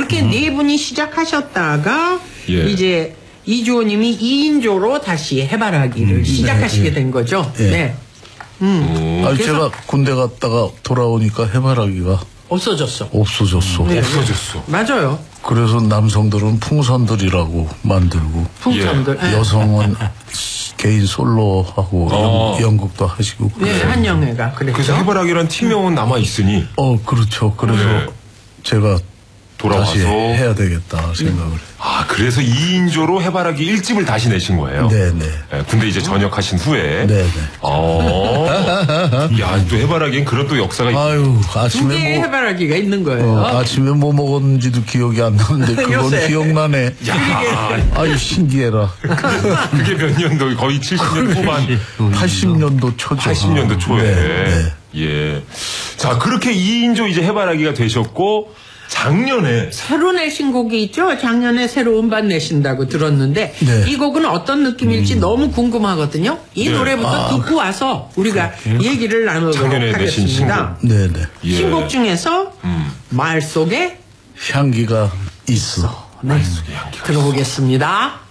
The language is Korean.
그렇게 네 분이 시작하셨다가 이제 이주호님이 2인조로 다시 해바라기를 시작하시게 된 거죠. 네. 아니 제가 군대 갔다가 돌아오니까 해바라기가 없어졌어. 네. 없어졌어. 맞아요. 그래서 남성들은 풍선들이라고 만들고 풍선들. 여성은 개인 솔로 하고 연극도 하시고. 네, 한영애가 그랬죠. 그래서 해바라기란 팀명은 남아 있으니. 그렇죠. 그래서 제가 돌아와서 다시 해야 되겠다 생각을. 아, 그래서 2인조로 해바라기 1집을 다시 내신 거예요? 네네. 네, 군대 이제 전역하신 후에. 네네. 야, 또 해바라기엔 그런 또 역사가 아유, 두 아침에 개의 뭐, 해바라기가 있는 거예요. 아침에 뭐 먹었는지도 기억이 안 나는데 그건 요새. 기억나네. 야, 아유, 신기해라. 그게 몇 년도? 거의 70년도 후반. 80년도 초죠. 80년도 초에. 네. 예. 자, 그렇게 2인조 이제 해바라기가 되셨고, 작년에. 새로 내신 곡이 있죠. 작년에 새로 음반 내신다고 들었는데 네. 이 곡은 어떤 느낌일지 너무 궁금하거든요. 이 노래부터 듣고 와서 우리가 얘기를 나누도록 작년에 내신 하겠습니다. 네네. 예. 신곡 중에서 말 속에 향기가 있어. 네. 들어보겠습니다.